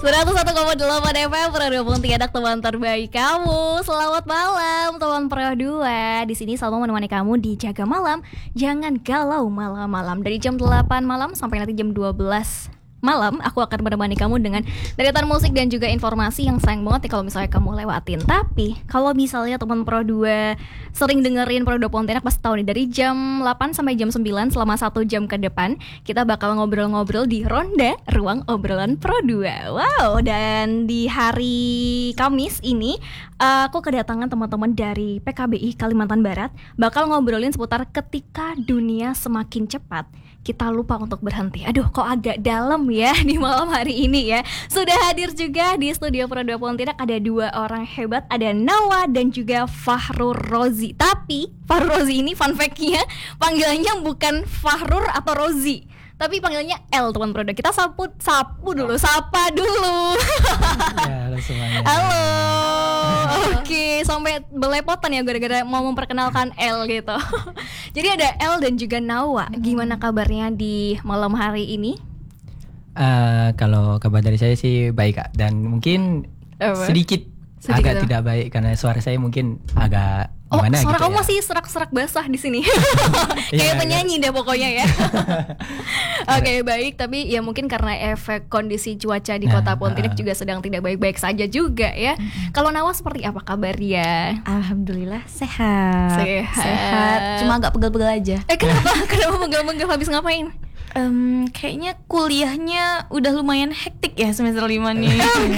101,8 FM Pro 23 anak teman terbaik kamu. Selamat malam teman Pro 2. Di sini selalu menemani kamu di Jaga Malam. Jangan galau malam-malam. Dari jam 8 malam sampai nanti jam 12 malam aku akan menemani kamu dengan deretan musik dan juga informasi yang sayang banget kalau misalnya kamu lewatin. Tapi kalau misalnya teman Pro 2 sering dengerin Pro 2 Pontianak pasti tahu nih, dari jam 8 sampai jam 9 selama 1 jam ke depan kita bakal ngobrol-ngobrol di Ronda Ruang Obrolan Pro 2. Wow, dan di hari Kamis ini aku kedatangan teman-teman dari PKBI Kalimantan Barat bakal ngobrolin seputar ketika dunia semakin cepat kita lupa untuk berhenti. Aduh, kok agak dalam ya di malam hari ini ya. Sudah hadir juga di studio Pro 2 Pontianak ada 2 orang hebat, ada Nawa dan juga Fahrur Rozi. Tapi Fahrur Rozi ini fun fact-nya panggilannya bukan Fahrur atau Rozi, tapi panggilnya L, teman Pro 2. Kita sapa dulu. Ya, halo semuanya. Halo. Oke, sampai belepotan ya gara-gara mau memperkenalkan L gitu. Jadi ada L dan juga Nawa. Gimana kabarnya di malam hari ini? Kalau kabar dari saya sih baik Kak, dan mungkin sedikit agak tidak baik karena suara saya mungkin agak gimana suara gitu kamu ya. masih serak-serak basah di sini. Kayak penyanyi deh pokoknya ya. Oke, baik, tapi ya mungkin karena efek kondisi cuaca di Kota Pontianak juga sedang tidak baik-baik saja juga ya. Kalau Nawa seperti apa kabarnya? Alhamdulillah sehat. Cuma agak pegal-pegal aja. Kenapa pegal-pegal habis ngapain? Kayaknya kuliahnya udah lumayan hektik ya semester 5 nih.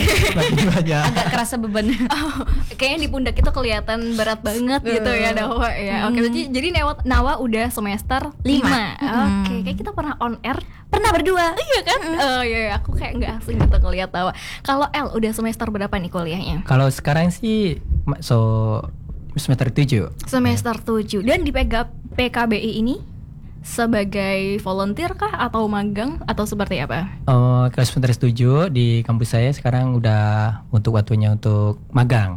Agak kerasa beban. Kayaknya di pundak itu kelihatan berat banget gitu ya Nawa ya. Oke, jadi Nawa udah semester 5. Oke, kayak kita pernah on air. Pernah berdua. Iya kan? Iya, aku kayak nggak asing gitu ngeliat Nawa. Kalau L udah semester berapa nih kuliahnya? Kalau sekarang sih semester 7. Semester 7. Dan di PKBI ini sebagai volunteer kah atau magang atau seperti apa? Kalau semester 7 di kampus saya sekarang udah untuk waktunya untuk magang.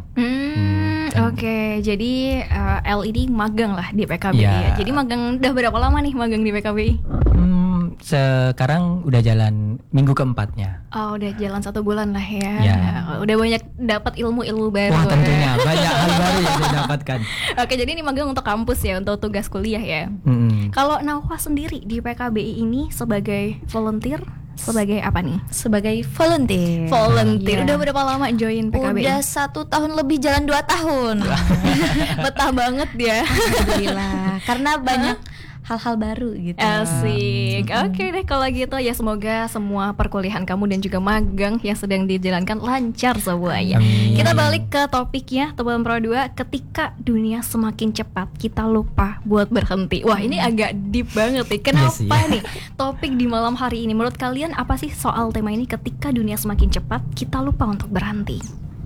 Oke, jadi L ini magang lah di PKBI ya. Jadi magang udah berapa lama nih magang di PKBI? Sekarang udah jalan minggu keempatnya. Oh, udah jalan 1 bulan lah ya. Udah banyak dapat ilmu-ilmu baru. Wah, tentunya banyak hal baru yang didapatkan. Oke, jadi ini magang untuk kampus ya, untuk tugas kuliah ya. Kalau Nawa sendiri di PKBI ini sebagai volunteer, sebagai apa nih? Sebagai volunteer. Volunteer. Udah berapa lama join PKBI? Udah 1 tahun lebih, jalan 2 tahun. Betah banget ya. Alhamdulillah. Karena banyak hal-hal baru gitu. Asik. Oke deh kalau gitu ya, semoga semua perkuliahan kamu dan juga magang yang sedang dijalankan lancar semuanya. Kita balik ke topiknya teman Pro 2. Ketika dunia semakin cepat kita lupa buat berhenti. Wah, ini agak deep banget nih. Kenapa nih topik di malam hari ini? Menurut kalian apa sih soal tema ini, ketika dunia semakin cepat kita lupa untuk berhenti?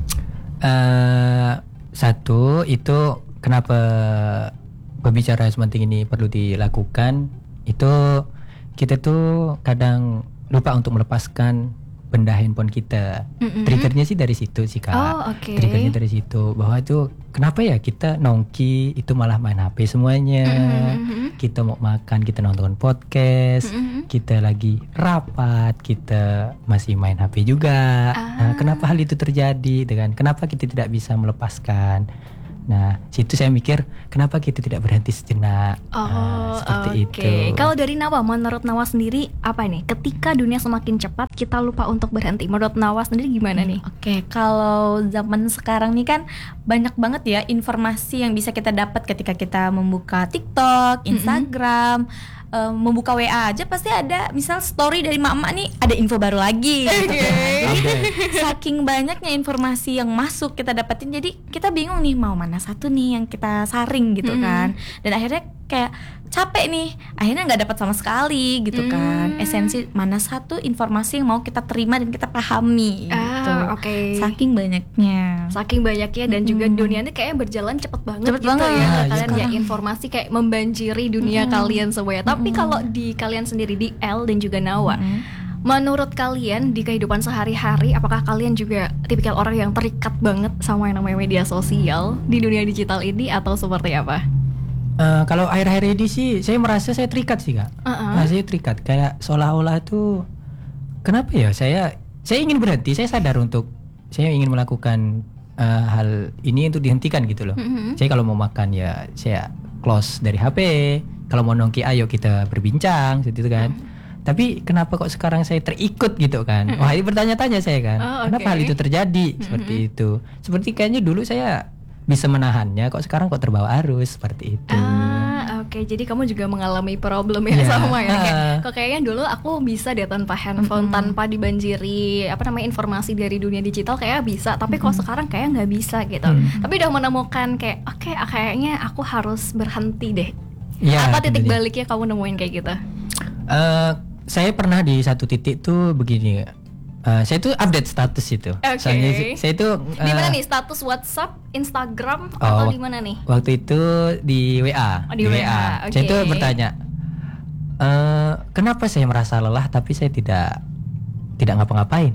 Satu itu kenapa pembicaraan sepenting ini perlu dilakukan, itu kita tuh kadang lupa untuk melepaskan benda handphone kita. Triggernya sih dari situ sih Kak. Triggernya dari situ, bahwa itu kenapa ya kita nongki itu malah main HP semuanya. Kita mau makan kita nonton podcast, kita lagi rapat kita masih main HP juga. Nah, kenapa hal itu terjadi, dengan kenapa kita tidak bisa melepaskan? Nah, situ saya mikir kenapa kita tidak berhenti sejenak. Seperti itu. Kalau dari Nawa, menurut Nawa sendiri apa nih? Ketika dunia semakin cepat kita lupa untuk berhenti. Menurut Nawa sendiri gimana nih? Kalau zaman sekarang nih kan banyak banget ya informasi yang bisa kita dapat ketika kita membuka TikTok, Instagram, membuka WA aja pasti ada misal story dari emak-emak nih, ada info baru lagi gitu kan. Saking banyaknya informasi yang masuk kita dapetin, jadi kita bingung nih mau mana satu nih yang kita saring gitu kan. Dan akhirnya kayak capek nih, akhirnya nggak dapat sama sekali gitu kan. Esensi mana satu informasi yang mau kita terima dan kita pahami gitu. Saking banyaknya Dan juga dunia ini kayak berjalan cepet banget ya. Kalian ya informasi kayak membanjiri dunia kalian semuanya. Tapi kalau di kalian sendiri, di L dan juga Nawa, menurut kalian di kehidupan sehari-hari, apakah kalian juga tipikal orang yang terikat banget sama yang namanya media sosial di dunia digital ini atau seperti apa? Kalau akhir-akhir ini sih saya merasa saya terikat sih Kak. Saya terikat, kayak seolah-olah tuh kenapa ya saya saya ingin berhenti, saya sadar untuk saya ingin melakukan hal ini untuk dihentikan gitu loh. Saya kalau mau makan ya saya close dari HP, kalau mau nongki ayo kita berbincang seperti itu kan. Tapi kenapa kok sekarang saya terikut gitu kan? Wah, ini bertanya-tanya saya kan. Kenapa hal itu terjadi seperti itu? Seperti kayaknya dulu saya bisa menahannya, kok sekarang kok terbawa arus seperti itu. Oke, jadi kamu juga mengalami problem ya sama ya. Kok kayaknya dulu aku bisa deh tanpa handphone, tanpa dibanjiri informasi dari dunia digital kayak bisa. Tapi kalau sekarang kayak nggak bisa gitu. Tapi udah menemukan kayak oke, kayaknya aku harus berhenti deh. Ya, apa titik baliknya kamu nemuin kayak gitu? Saya pernah di satu titik tuh begini. Saya tuh update status itu. Soalnya saya itu di mana nih, status WhatsApp, Instagram atau di mana nih? Waktu itu di WA. Di WA. Saya tuh bertanya, kenapa saya merasa lelah tapi saya tidak ngapa-ngapain?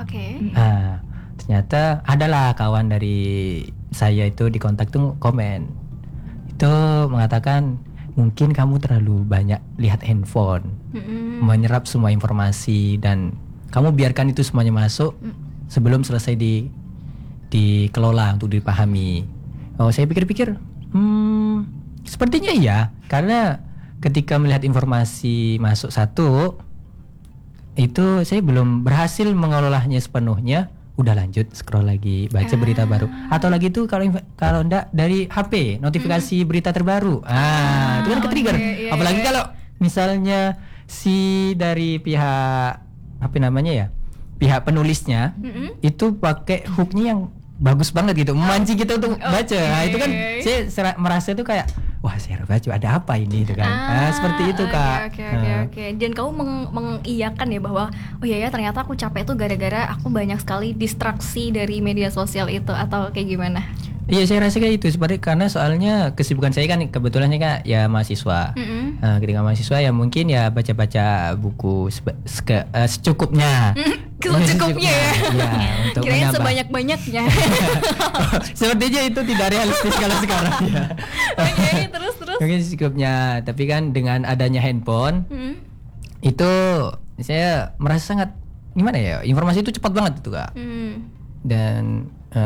Ternyata adalah kawan dari saya itu di kontak tuh komen. Itu mengatakan mungkin kamu terlalu banyak lihat handphone, menyerap semua informasi dan kamu biarkan itu semuanya masuk sebelum selesai dikelola untuk dipahami. Saya pikir-pikir, sepertinya iya, karena ketika melihat informasi masuk satu, itu saya belum berhasil mengelolanya sepenuhnya. Udah lanjut scroll lagi, baca berita baru, atau lagi tuh kalau enggak dari HP notifikasi berita terbaru. Itu kan ke-trigger. Apalagi kalau misalnya si dari pihak pihak penulisnya itu pakai hooknya yang bagus banget gitu, memancing kita untuk baca. Itu kan saya merasa itu kayak wah, saya harus baca, ada apa ini gitu kan. Seperti itu Kak. Oke. Dan kamu mengiyakan ya bahwa oh iya ya ternyata aku capek tuh gara-gara aku banyak sekali distraksi dari media sosial itu, atau kayak gimana? Iya, saya rasa kayak itu seperti karena soalnya kesibukan saya kan kebetulannya Kak ya mahasiswa. Ketika mahasiswa ya mungkin ya baca-baca buku secukupnya. Secukupnya ya. Untuk kirain menambah. sebanyak-banyaknya. Sepertinya itu tidak realistis kalau sekarang ya. Terus. Mungkin secukupnya, tapi kan dengan adanya handphone itu saya merasa sangat gimana ya, informasi itu cepat banget itu Kak. Dan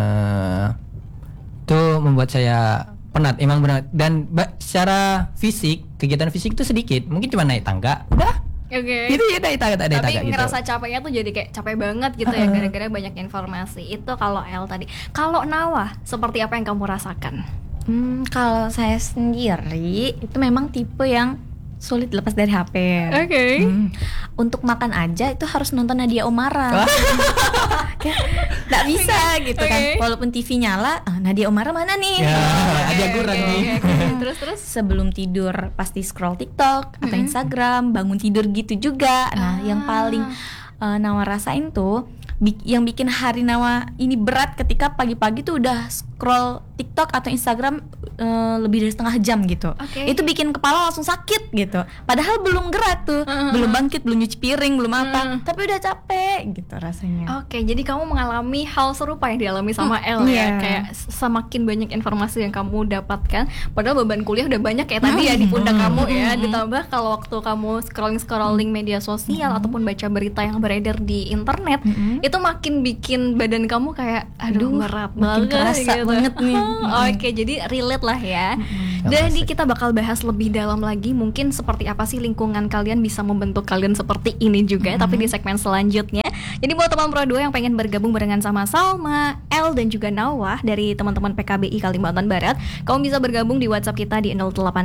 itu membuat saya penat, emang benar. Dan secara fisik, kegiatan fisik itu sedikit, mungkin cuma naik tangga, udah. Itu ya naik tangga Tapi gitu. ngerasa capeknya tuh jadi kayak capek banget gitu ya gara-gara banyak informasi. Itu kalau El tadi. Kalau Nawa, seperti apa yang kamu rasakan? Kalau saya sendiri itu memang tipe yang sulit lepas dari HP. Untuk makan aja itu harus nonton Nadia Oomara. Nggak bisa gitu kan. Walaupun TV nyala, Nadia Oomara mana nih? Ada kurang nih. Terus sebelum tidur pasti scroll TikTok atau Instagram, bangun tidur gitu juga. Nah, yang paling Nawa rasain tuh yang bikin hari Nawa ini berat ketika pagi-pagi tuh udah scroll TikTok atau Instagram lebih dari setengah jam gitu. Itu bikin kepala langsung sakit gitu. Padahal belum gerak tuh, belum bangkit, belum nyuci piring, belum apa, tapi udah capek gitu rasanya. Jadi kamu mengalami hal serupa yang dialami sama El ya. Kayak semakin banyak informasi yang kamu dapatkan, padahal beban kuliah udah banyak kayak tadi ya di pundak kamu ya. Ditambah kalau waktu kamu scrolling media sosial ataupun baca berita yang beredar di internet, itu makin bikin badan kamu kayak aduh berat banget kerasa gitu. Banget nih. Jadi relate lah ya. Jadi kita bakal bahas lebih dalam lagi mungkin seperti apa sih lingkungan kalian bisa membentuk kalian seperti ini juga, tapi di segmen selanjutnya. Jadi buat teman Pro 2 yang pengen bergabung barengan sama Salma, El dan juga Nawah dari teman-teman PKBI Kalimantan Barat, kamu bisa bergabung di WhatsApp kita di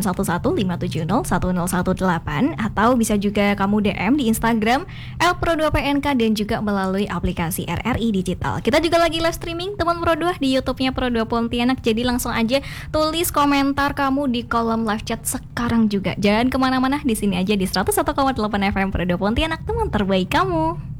0811570118 atau bisa juga kamu DM di Instagram El Pro 2 PNK dan juga melalui aplikasi RRI Digital. Kita juga lagi live streaming teman Pro 2 di YouTube-nya Pro 2 Pontianak. Jadi langsung aja tulis komentar kamu di kolom live chat sekarang juga. Jangan kemana-mana, di sini aja di 101,8 FM Pro 2 Pontianak, teman terbaik kamu.